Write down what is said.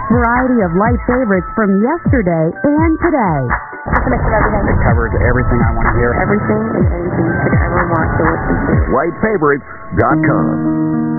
variety of light favorites from yesterday and today. It's a mix of everything. It covers everything I want to hear. Everything and anything you could ever want to listen to. LightFavorites.com.